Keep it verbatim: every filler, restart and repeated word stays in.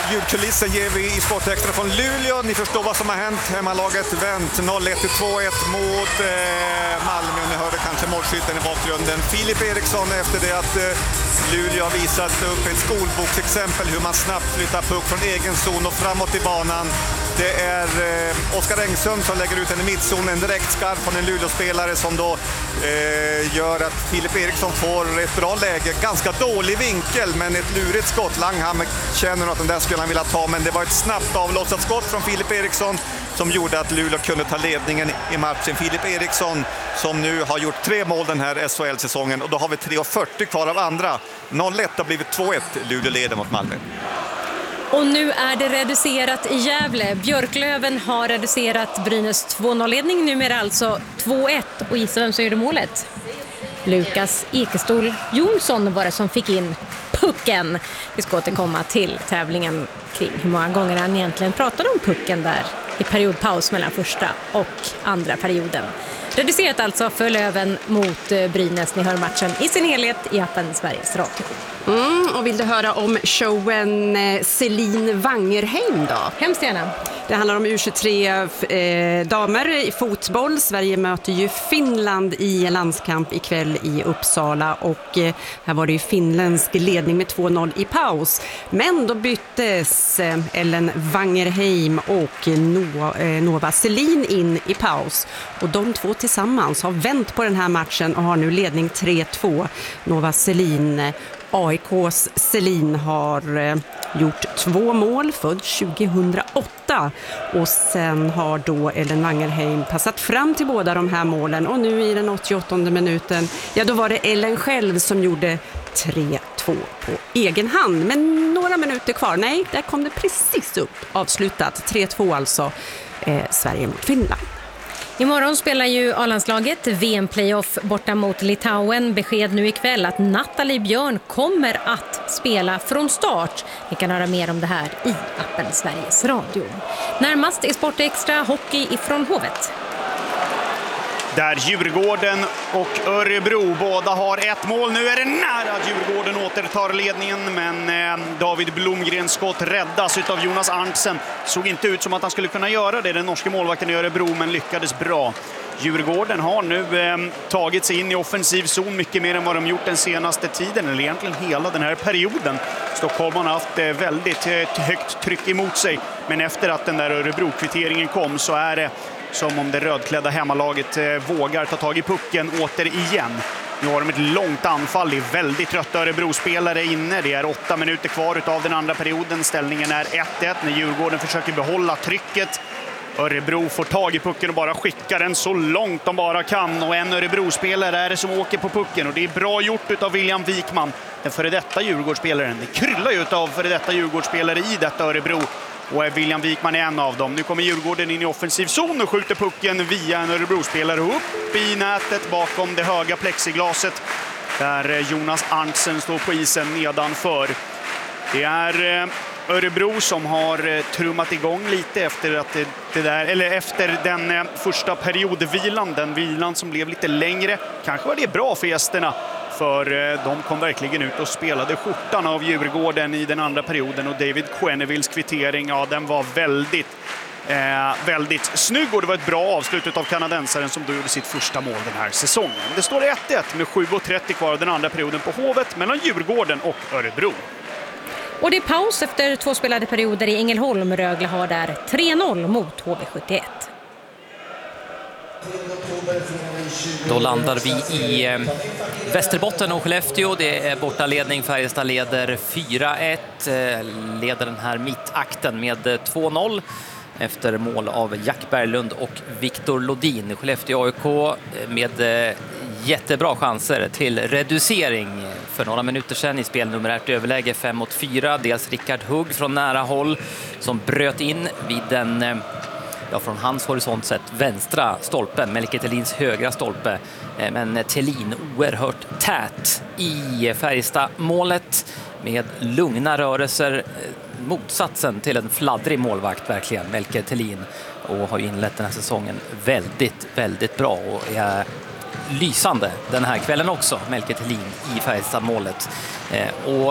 ljudkulissen ger vi i Sportextra från Luleå. Ni förstår vad som har hänt. Hemmalaget vänt noll ett till två ett mot eh, Malmö. Ni hörde kanske målskytten i bakgrunden. Filip Eriksson efter det att eh, Luleå har visat upp ett skolboksexempel hur man snabbt flyttar puck från egen zon och framåt i banan. Det är eh, Oskar Engsund som lägger ut en i mittzon, en direkt skarp från en Luleå-spelare som då eh, gör att Filip Eriksson får ett bra läge. Ganska dålig vinkel, men ett lurigt skott. Langhammer känner att den där skulle han vilja ta, men det var ett snabbt avlossat skott från Filip Eriksson som gjorde att Luleå kunde ta ledningen i matchen. Filip Eriksson som nu har gjort tre mål den här S H L-säsongen, och då har vi tre fyrtio kvar av andra. noll ett har blivit två ett. Luleå leder mot Malmö. Och nu är det reducerat i Gävle. Björklöven har reducerat Brynäs två noll-ledning, numera alltså två ett. Och gissa vem som gjorde målet? Lukas Ekestol Jonsson var det som fick in pucken. Vi ska återkomma till tävlingen kring hur många gånger han egentligen pratade om pucken där i periodpaus mellan första och andra perioden. Reducerat alltså för Löven mot Brynäs. Ni hör matchen i sin helhet i appen Sveriges Radio. Mm, och vill du höra om showen eh, Celine Wangerheim då? Hemskt gärna. Det handlar om U tjugotre eh, damer i fotboll. Sverige möter ju Finland i en landskamp ikväll i Uppsala. Och eh, här var det ju finländsk ledning med två noll i paus. Men då byttes eh, Ellen Wangerheim och Nova, eh, Nova Celine in i paus. Och de två tillsammans har vänt på den här matchen och har nu ledning tre två. Nova Celine, A I K:s Celine, har eh, gjort två mål, född tjugohundraåtta, och sen har då Ellen Wangerheim passat fram till båda de här målen, och nu i den åttioåttonde minuten, ja då var det Ellen själv som gjorde tre två på egen hand. Men några minuter kvar, nej, där kom det precis upp, avslutat, tre två alltså, eh, Sverige mot Finland. Imorgon spelar ju A-landslaget V M-playoff borta mot Litauen. Besked nu ikväll att Nathalie Björn kommer att spela från start. Ni kan höra mer om det här i appen Sveriges Radio. Närmast är Sportextra hockey ifrån Hovet. Där Djurgården och Örebro båda har ett mål. Nu är det nära att Djurgården återtar ledningen, men eh, David Blomgrens skott räddas utav Jonas Arntzen. Såg inte ut som att han skulle kunna göra det, den norske målvakten i Örebro, men lyckades bra. Djurgården har nu eh, tagit sig in i offensiv zon mycket mer än vad de gjort den senaste tiden, eller egentligen hela den här perioden. Stockholm har haft eh, väldigt eh, högt tryck emot sig, men efter att den där Örebro-kvitteringen kom så är det som om det rödklädda hemmalaget eh, vågar ta tag i pucken åter igen. Nu har de ett långt anfall, det är väldigt trötta Örebro-spelare inne. Det är åtta minuter kvar av den andra perioden. Ställningen är ett ett när Djurgården försöker behålla trycket. Örebro får tag i pucken och bara skickar den så långt de bara kan. Och en Örebro-spelare är det som åker på pucken. Och det är bra gjort av William Wikman, den före detta Djurgårdsspelaren. Det kryllar ju av före detta Djurgårdsspelare i detta Örebro. Och William Wikman är en av dem. Nu kommer Djurgården in i offensiv zon och skjuter pucken via en Örebro-spelare upp i nätet bakom det höga plexiglaset. Där Jonas Arntzen står på isen nedanför. Det är Örebro som har trummat igång lite efter att det, det där, eller efter den första periodvilan, den vilan som blev lite längre. Kanske var det bra för gästerna, för de kom verkligen ut och spelade skjortan av Djurgården i den andra perioden, och David Quennevilles kvittering, ja, den var väldigt eh, väldigt snygg, och det var ett bra avslut av kanadensaren som då gjorde sitt första mål den här säsongen. Det står ett ett med sju trettio kvar av den andra perioden på Hovet mellan Djurgården och Örebro. Och det är paus efter två spelade perioder i Ängelholm. Rögle har där tre noll mot H V sjuttioett. Då landar vi i eh, Västerbotten och Skellefteå. Det är bortaledning. Färjestad leder fyra ett. Eh, leder den här mittakten med eh, två noll efter mål av Jack Berglund och Viktor Lodin. Skellefteå A I K med eh, jättebra chanser till reducering för några minuter sedan i spelnumerärt överläge fem mot fyra. Dels Rickard Hugg från nära håll som bröt in vid den, eh, ja, från hans horisont sett, vänstra stolpen, Melker Thelins högra stolpe. Men Thelin oerhört tät i Färjestad-målet med lugna rörelser, motsatsen till en fladdrig målvakt verkligen, Melker Thelin, och har inlett den här säsongen väldigt, väldigt bra och är lysande den här kvällen också, Melker Thelin i Färjestad-målet. Och